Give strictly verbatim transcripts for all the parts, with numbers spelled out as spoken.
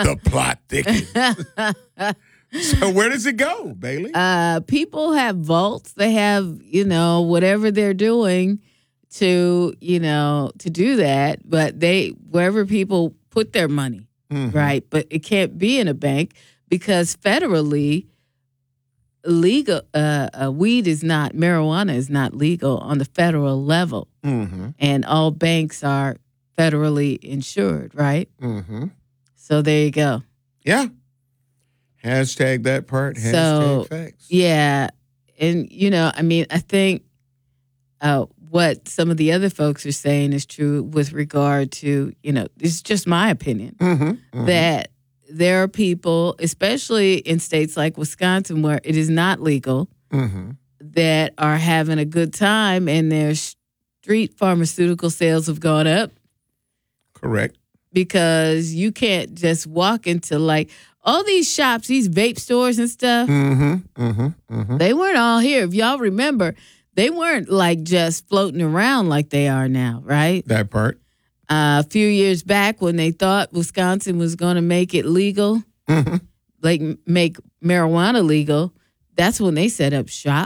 The plot thickens. So where does it go, Bailey? Uh, people have vaults. They have, you know, whatever they're doing to, you know, to do that. But they, wherever people put their money, mm-hmm. right? But it can't be in a bank because federally, legal, uh, uh, weed is not, marijuana is not legal on the federal level. Mm-hmm. And all banks are federally insured, right? Mm-hmm. So there you go. Yeah. Hashtag that part. Hashtag so, facts. Yeah. And, you know, I mean, I think uh, what some of the other folks are saying is true with regard to, you know, it's just my opinion, mm-hmm. Mm-hmm. that there are people, especially in states like Wisconsin, where it is not legal, mm-hmm. that are having a good time and their street pharmaceutical sales have gone up. Correct. Because you can't just walk into like all these shops, these vape stores and stuff. Mm-hmm, mm-hmm, mm-hmm. They weren't all here. If y'all remember, they weren't like just floating around like they are now, right? That part. Uh, a few years back when they thought Wisconsin was going to make it legal, mm-hmm. like make marijuana legal, that's when they set up shop.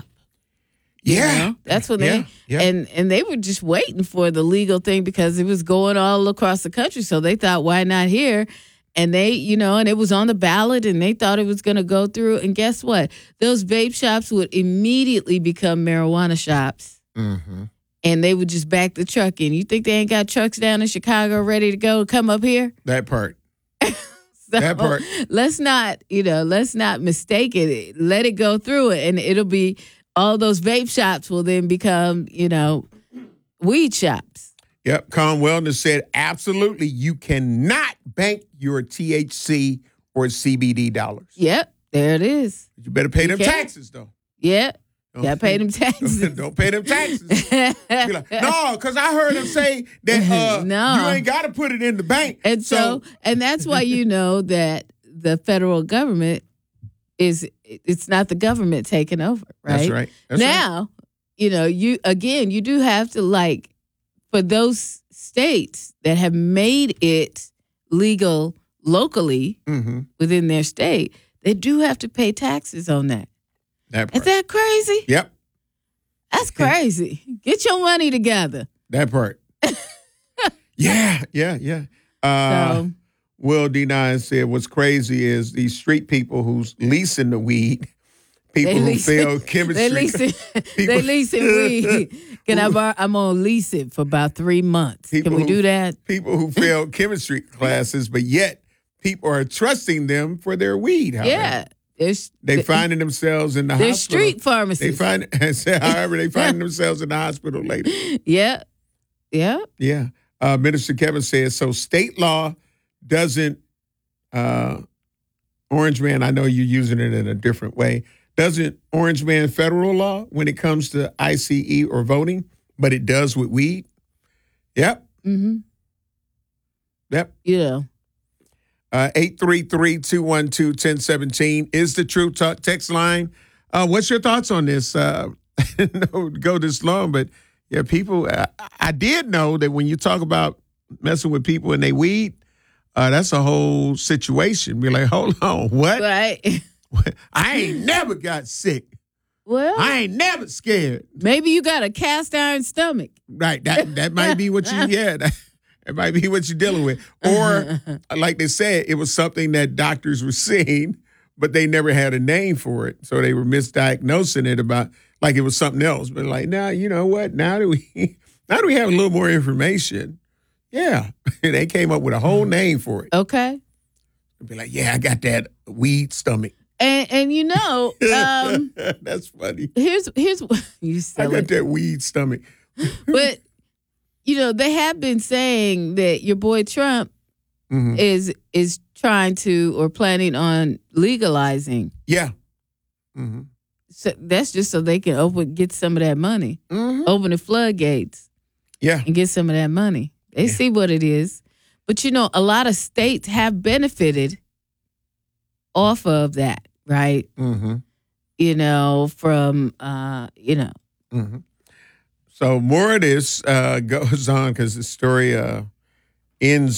Yeah. You know? That's when yeah. they, yeah. and, and they were just waiting for the legal thing because it was going all across the country. So they thought, why not here? And they, you know, and it was on the ballot and they thought it was going to go through. And guess what? Those vape shops would immediately become marijuana shops. Mm-hmm. And they would just back the truck in. You think they ain't got trucks down in Chicago ready to go come up here? That part. so that part. Let's not, you know, let's not mistake it. Let it go through it. And it'll be, all those vape shops will then become, you know, weed shops. Yep. Con Wellness said, absolutely, you cannot bank your T H C or C B D dollars. Yep. There it is. You better pay them can. taxes, though. Yep. You got to pay them taxes. Don't, don't pay them taxes. Be like, no, because I heard them say that uh, no. you ain't got to put it in the bank. And so, so and that's why you know that the federal government is, it's not the government taking over, right? That's right. That's now, right. you know, you again, you do have to, like, for those states that have made it legal locally mm-hmm. within their state, they do have to pay taxes on that. That part. Is that crazy? Yep. That's crazy. Get your money together. That part. yeah, yeah, yeah. Uh, so, Will D nine said, what's crazy is these street people who's leasing the weed, people who leasing, fail chemistry. They leasing, they leasing weed. Can I borrow? I'm going to lease it for about three months. Can we who, do that? People who failed chemistry classes, but yet people are trusting them for their weed. However. Yeah. There's, they finding themselves in the they're hospital. They're street pharmacists. They find, however, they find themselves in the hospital later. Yeah. Yeah. Yeah. Uh, Minister Kevin says, so state law doesn't, uh, Orange Man, I know you're using it in a different way, doesn't Orange Man federal law when it comes to I C E or voting, but it does with weed? Yep. Mm-hmm. Yep. Yeah. Uh, eight three three, two one two, one zero one seven is the True Talk text line. Uh, what's your thoughts on this? Uh, no, go this long, but yeah, people, I, I did know that when you talk about messing with people and they weed, uh, that's a whole situation. Be like, hold on, what? Right. I ain't never got sick. Well, I ain't never scared. Maybe you got a cast iron stomach. Right. That that might be what you, yeah, that, that might be what you're dealing with. Or, like they said, it was something that doctors were seeing, but they never had a name for it. So they were misdiagnosing it about, like it was something else. But like, now, you know what? Now that we, now that we have a little more information, yeah, they came up with a whole name for it. Okay. Be like, yeah, I got that weed stomach. And and you know, um, that's funny. Here's here's what you said. I got that weed stomach. But you know, they have been saying that your boy Trump mm-hmm. is is trying to or planning on legalizing. Yeah. Mm-hmm. So that's just so they can open get some of that money, mm-hmm. open the floodgates. Yeah, and get some of that money. They yeah. see what it is, but you know, a lot of states have benefited off of that, right? Mm-hmm. You know, from, uh, you know. Mm-hmm. So more of this uh, goes on because the story uh, ends